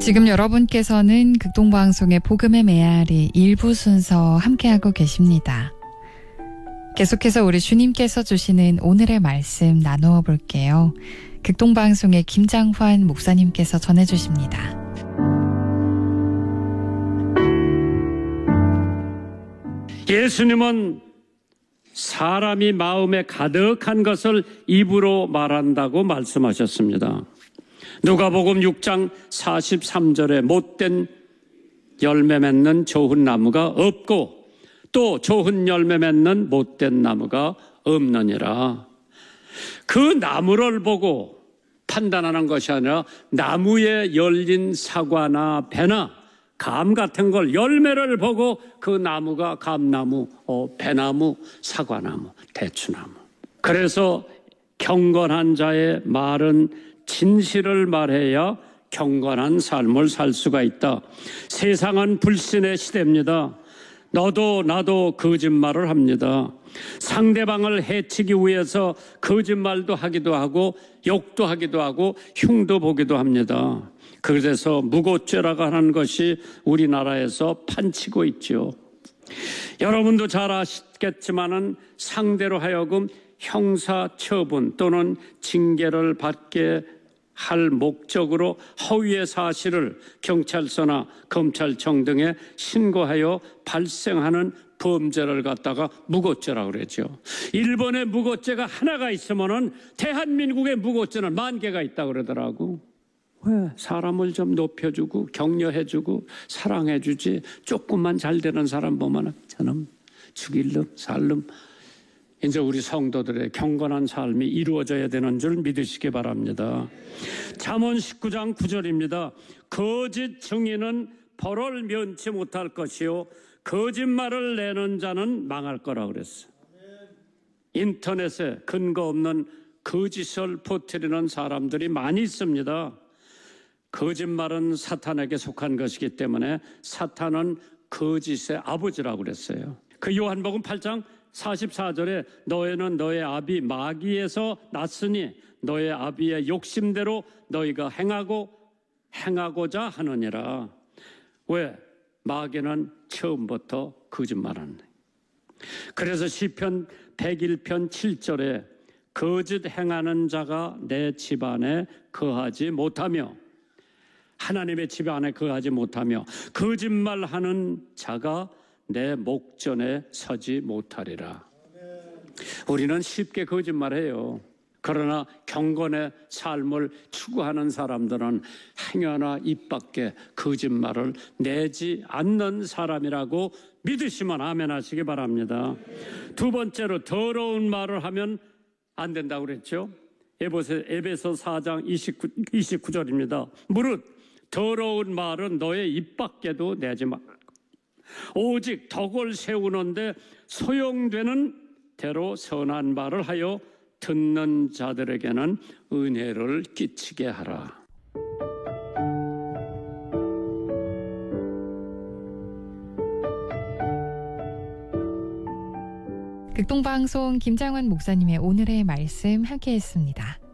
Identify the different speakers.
Speaker 1: 지금 여러분께서는 극동방송의 복음의 메아리 일부 순서 함께하고 계십니다. 계속해서 우리 주님께서 주시는 오늘의 말씀 나누어 볼게요. 극동방송의 김장환 목사님께서 전해주십니다.
Speaker 2: 예수님은 사람이 마음에 가득한 것을 입으로 말한다고 말씀하셨습니다. 누가복음 6장 43절에 못된 열매 맺는 좋은 나무가 없고 또 좋은 열매 맺는 못된 나무가 없느니라. 그 나무를 보고 판단하는 것이 아니라 나무에 열린 사과나 배나 감 같은 걸 열매를 보고 그 나무가 감나무, 배나무, 사과나무, 대추나무. 그래서 경건한 자의 말은 진실을 말해야 경건한 삶을 살 수가 있다. 세상은 불신의 시대입니다. 너도 나도 거짓말을 합니다. 상대방을 해치기 위해서 거짓말도 하기도 하고 욕도 하기도 하고 흉도 보기도 합니다. 그래서 무고죄라고 하는 것이 우리나라에서 판치고 있죠. 여러분도 잘 아시겠지만은 상대로 하여금 형사처분 또는 징계를 받게 할 목적으로 허위의 사실을 경찰서나 검찰청 등에 신고하여 발생하는 범죄를 갖다가 무고죄라고 그러죠. 일본의 무고죄가 하나가 있으면은 대한민국의 무고죄는 10,000개가 있다고 그러더라고. 왜? 사람을 좀 높여주고 격려해주고 사랑해주지 조금만 잘 되는 사람 보면 저놈 죽일름 살름. 이제 우리 성도들의 경건한 삶이 이루어져야 되는 줄 믿으시기 바랍니다. 잠언 19장 9절입니다. 거짓 증인은 벌을 면치 못할 것이요 거짓말을 내는 자는 망할 거라고 그랬어요. 인터넷에 근거 없는 거짓을 퍼뜨리는 사람들이 많이 있습니다. 거짓말은 사탄에게 속한 것이기 때문에 사탄은 거짓의 아버지라고 그랬어요. 그 요한복음 8장 44절에 너희는 너의 아비 마귀에서 났으니 너의 아비의 욕심대로 너희가 행하고자 하느니라. 왜? 마귀는 처음부터 거짓말하는. 그래서 시편 101편 7절에 거짓 행하는 자가 내 집안에 거하지 못하며 하나님의 집안에 거하지 못하며 거짓말하는 자가 내 목전에 서지 못하리라. 우리는 쉽게 거짓말해요. 그러나 경건의 삶을 추구하는 사람들은 행여나 입 밖에 거짓말을 내지 않는 사람이라고 믿으시면 아멘 하시기 바랍니다. 두 번째로 더러운 말을 하면 안 된다고 그랬죠. 에베소 4장 29절입니다. 무릇 더러운 말은 너의 입 밖에도 내지 마. 오직 덕을 세우는데 소용되는 대로 선한 말을 하여 듣는 자들에게는 은혜를 끼치게 하라.
Speaker 1: 극동방송 김장환 목사님의 오늘의 말씀 함께했습니다.